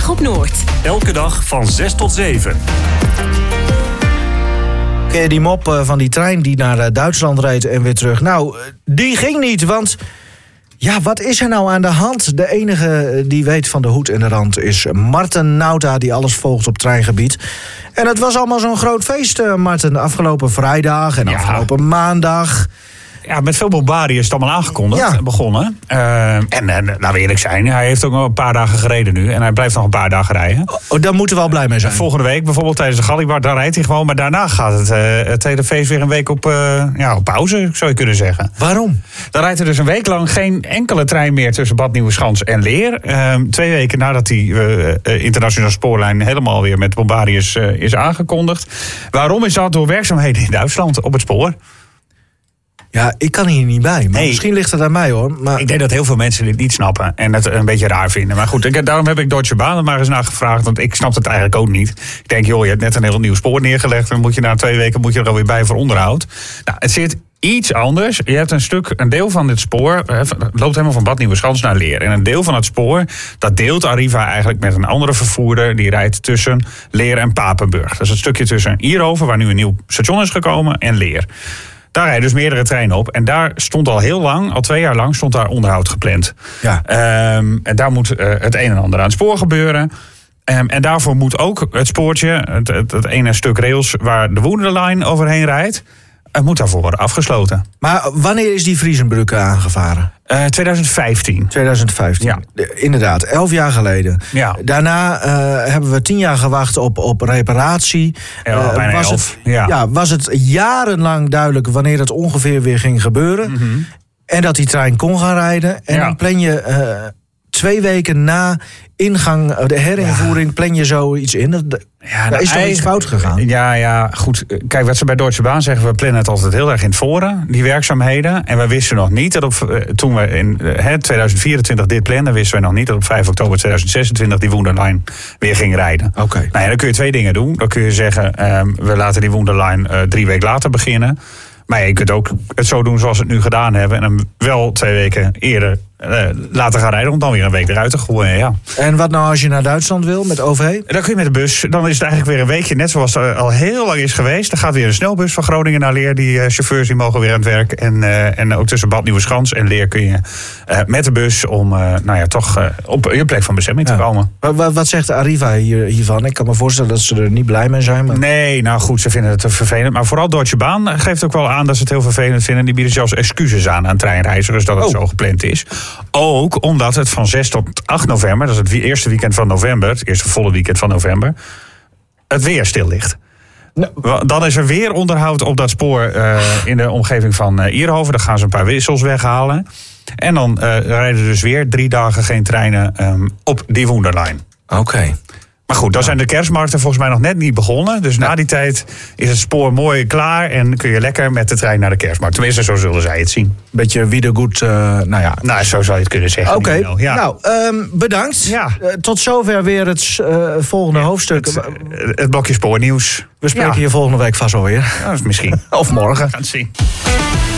op Noord. Elke dag van 6 tot 7. Ken je die mop van die trein die naar Duitsland reed en weer terug? Nou, die ging niet, want... Ja, wat is er nou aan de hand? De enige die weet van de hoed en de rand is Marten Nauta, die alles volgt op treingebied. En het was allemaal zo'n groot feest, Marten. Afgelopen vrijdag en afgelopen maandag. Ja, met veel bombardie is het allemaal aangekondigd, begonnen. En laten we eerlijk zijn, hij heeft ook nog een paar dagen gereden nu. En hij blijft nog een paar dagen rijden. Oh, daar moeten we wel blij mee zijn. Volgende week, bijvoorbeeld tijdens de Gallibar, dan rijdt hij gewoon. Maar daarna gaat het hele feest weer een week op pauze, zou je kunnen zeggen. Waarom? Dan rijdt er dus een week lang geen enkele trein meer tussen Bad Nieuweschans en Leer. 2 weken nadat die internationale spoorlijn helemaal weer met bombardie is aangekondigd. Waarom is dat? Door werkzaamheden in Duitsland op het spoor. Ja, ik kan hier niet bij. Maar misschien ligt het aan mij, hoor. Maar... Ik denk dat heel veel mensen dit niet snappen en het een beetje raar vinden. Maar goed, daarom heb ik Deutsche Bahn er maar eens naar gevraagd. Want ik snap het eigenlijk ook niet. Ik denk, joh, je hebt net een heel nieuw spoor neergelegd. En dan moet je na 2 weken er alweer bij voor onderhoud. Nou, het zit iets anders. Je hebt een deel van dit spoor, het loopt helemaal van Bad Nieuweschans naar Leer. En een deel van het spoor, dat deelt Arriva eigenlijk met een andere vervoerder. Die rijdt tussen Leer en Papenburg. Dat is het stukje tussen Ierhoven, waar nu een nieuw station is gekomen, en Leer. Daar rijden dus meerdere treinen op. En daar stond al heel lang, al 2 jaar lang, stond daar onderhoud gepland. Ja. En daar moet het een en ander aan het spoor gebeuren. En daarvoor moet ook het spoortje, het ene stuk rails waar de Woenderlijn overheen rijdt, het moet daarvoor worden afgesloten. Maar wanneer is die Friesenbrücke aangevaren? 2015. 2015, ja. Inderdaad, 11 jaar geleden. Ja. Daarna hebben we 10 jaar gewacht op reparatie. Bijna 11. Was het jarenlang duidelijk wanneer het ongeveer weer ging gebeuren. Mm-hmm. En dat die trein kon gaan rijden. En dan plan je 2 weken na ingang, de herinvoering, plan je zoiets in. Daar is toch iets fout gegaan? Ja, goed. Kijk, wat ze bij Deutsche Bahn zeggen, we plannen het altijd heel erg in het voren, die werkzaamheden. En we wisten nog niet dat toen we in 2024 dit plannen, wisten we nog niet dat op 5 oktober 2026 die Woenderlijn weer ging rijden. Oké. Nou ja, dan kun je 2 dingen doen. Dan kun je zeggen, we laten die Woenderlijn 3 weken later beginnen. Maar je kunt ook het zo doen zoals we het nu gedaan hebben. En hem wel 2 weken eerder laten gaan rijden om dan weer een week eruit te gooien. Ja. En wat nou als je naar Duitsland wil met OV? Dan kun je met de bus. Dan is het eigenlijk weer een weekje, net zoals het al heel lang is geweest. Dan gaat weer een snelbus van Groningen naar Leer. Die chauffeurs die mogen weer aan het werk. En ook tussen Bad Nieuweschans en Leer kun je met de bus om toch op je plek van bestemming te komen. Wat zegt de Arriva hiervan? Ik kan me voorstellen dat ze er niet blij mee zijn. Maar... Nee, nou goed, ze vinden het vervelend. Maar vooral Deutsche Bahn geeft ook wel aan dat ze het heel vervelend vinden. Die bieden zelfs excuses aan treinreizigers dat het zo gepland is. Ook omdat het van 6 tot 8 november, dat is het eerste weekend van november, het eerste volle weekend van november, het weer stil ligt. Dan is er weer onderhoud op dat spoor in de omgeving van Ierhoven. Dan gaan ze een paar wissels weghalen. En dan rijden dus weer 3 dagen geen treinen op die Woenderlijn. Oké. Maar goed, dan zijn de kerstmarkten volgens mij nog net niet begonnen. Dus na die tijd is het spoor mooi klaar en kun je lekker met de trein naar de kerstmarkt. Tenminste, zo zullen zij het zien. Beetje wiedergoed, Nou, zo zou je het kunnen zeggen. Oké, bedankt. Ja. Tot zover weer het volgende hoofdstuk. Het blokje spoornieuws. We spreken je volgende week vast alweer. Ja, misschien. Of morgen. Gaan het zien.